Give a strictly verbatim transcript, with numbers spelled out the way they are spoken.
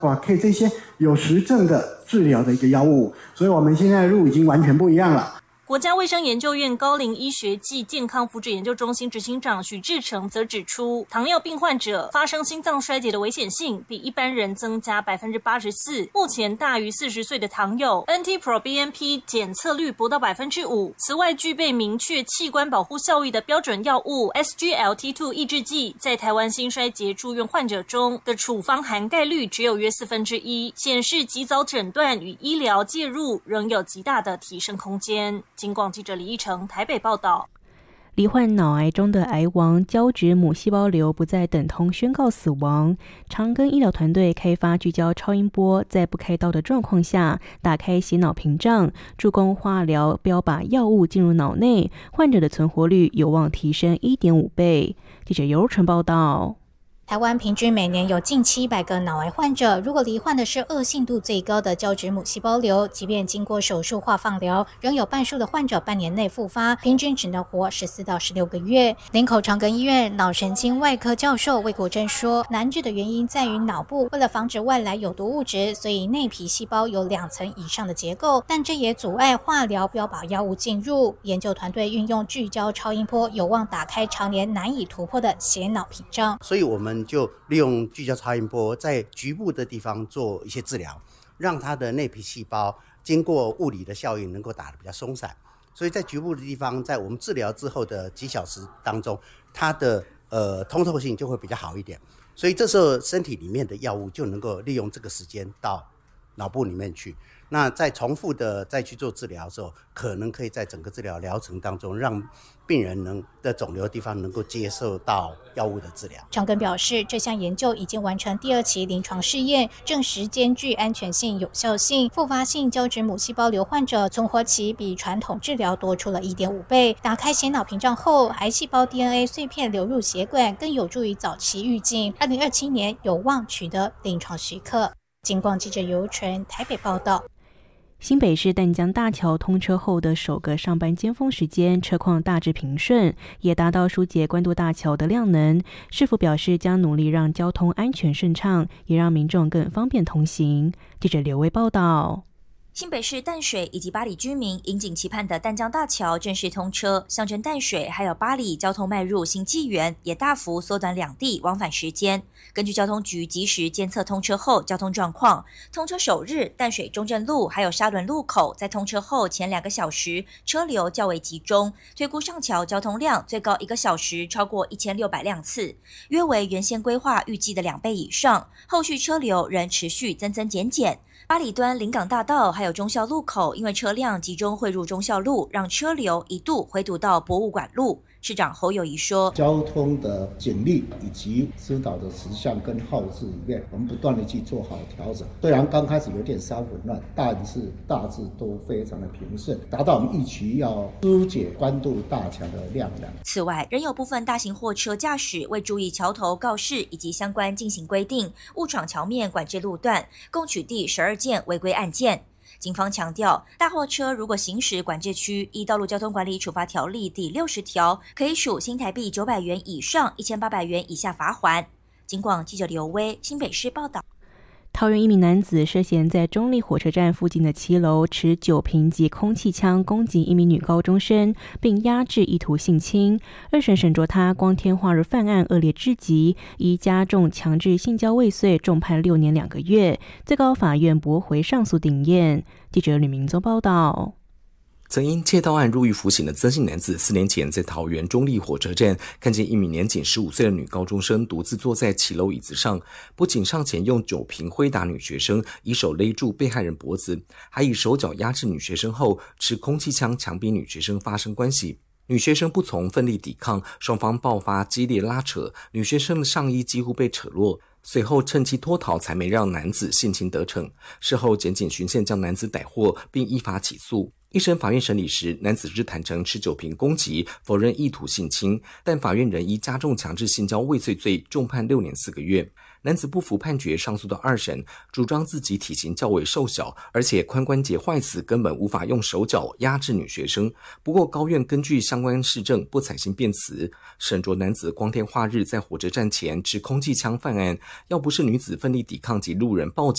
哇，可以这些有实证的治疗的一个药物，所以我们现在的路已经完全不一样了。 国家卫生研究院高龄医学暨健康福祉研究中心执行长许志成则指出，糖尿病患者发生心脏衰竭的危险性比一般人增加 百分之八十四， 目前大于四十岁的糖友 N T Pro B N P 检测率不到 百分之五。 此外，具备明确器官保护效益的标准药物 S G L T 二 抑制剂在台湾心衰竭住院患者中的处方涵盖率只有约四分之一，显示及早诊断与医疗介入仍有极大的提升空间。警广记者李义成台北报道。 罹患脑癌中的癌王胶质母细胞瘤不再等同宣告死亡。长庚医疗团队开发聚焦超音波，在不开刀的状况下打开血脑屏障，助攻化疗标靶药物进入脑内，患者的存活率有望提升 一点五倍。记者尤纯报道。 台湾平均每年有近七百个脑癌患者，如果罹患的是恶性度最高的胶质母细胞瘤，即便经过手术或放疗，仍有半数的患者半年内复发，平均只能活十四到十六个月。林口长庚医院脑神经外科教授魏国珍说，难治的原因在于脑部为了防止外来有毒物质，所以内皮细胞有两层以上的结构，但这也阻碍化疗标靶药物进入。研究团队运用聚焦超音波，有望打开常年难以突破的血脑屏障。 所以我们就利用聚焦超音波在局部的地方做一些治疗，让它的内皮细胞经过物理的效应能够打得比较松散，所以在局部的地方，在我们治疗之后的几小时当中，它的呃通透性就会比较好一点，所以这时候身体里面的药物就能够利用这个时间到脑部里面去，那再重复的再去做治疗的时候，可能可以在整个治疗疗程当中让病人能的肿瘤的地方能够接受到药物的治疗。 长庚表示，这项研究已经完成第二期临床试验，证实兼具安全性、有效性。复发性胶质母细胞瘤患者存活期比传统治疗多出了 一点五倍。打开血脑屏障后，癌细胞 D N A 碎片流入血管，更有助于早期预警。二零二七年有望取得临床许可。警广记者尤纯台北报道。 新北市淡江大桥通车后的首个上班尖峰时间，车况大致平顺，也达到疏解关渡大桥的量能。市府表示将努力让交通安全顺畅，也让民众更方便通行。记者刘威报道。 新北市淡水以及八里居民引颈期盼的淡江大桥正式通车，象征淡水还有八里交通迈入新纪元，也大幅缩短两地往返时间。根据交通局及时监测通车后交通状况，通车首日淡水中正路还有沙仑路口在通车后前两个小时车流较为集中，推估上桥交通量最高一个小时超过一千六百辆次，约为原先规划预计的两倍以上，后续车流仍持续增增减减。八里端临港大道还有忠孝路口，因为车辆集中汇入忠孝路，让车流一度回堵到博物馆路。市长侯友宜说， 交通的警力以及指导的时项跟号志里面，我们不断的去做好调整。虽然刚开始有点稍混乱，但是大致都非常的平顺，达到我们预期要疏解关渡大桥的量能。 此外，仍有部分大型货车驾驶未注意桥头告示以及相关进行规定，误闯桥面管制路段，共取缔十二件违规案件。警方强调，大货车如果行驶管制区，依道路交通管理处罚条例第六十条，可以处新台币九百元以上一千八百元以下罚锾。警广记者刘威新北市报道。 桃园一名男子涉嫌在中立火车站附近的骑楼持酒瓶及空气枪攻击一名女高中生，并压制意图性侵。二审审酌他光天化日犯案恶劣至极，依加重强制性交未遂，重判六年两个月。最高法院驳回上诉定验。记者吕明宗报道。 曾因窃盗案入狱服刑的曾姓男子，四年前在桃园中立火车站看见一名年仅十五岁的女高中生独自坐在骑楼椅子上，不仅上前用酒瓶挥打女学生，以手勒住被害人脖子，还以手脚压制女学生后，持空气枪强逼女学生发生关系。女学生不从，奋力抵抗，双方爆发激烈拉扯，女学生的上衣几乎被扯落。随后趁机脱逃，才没让男子性侵得逞。事后检警循线将男子逮获，并依法起诉。一审法院审理时，男子只坦诚持酒瓶攻击，否认意图性侵，但法院仍依加重强制性交未遂罪重判六年四个月。男子不服判决，上诉到二审，主张自己体型较为瘦小，而且髋关节坏死，根本无法用手脚压制女学生。不过高院根据相关事证不采信辩词，审酌男子光天化日在火车站前持空气枪犯案，要不是女子奋力抵抗及路人报警，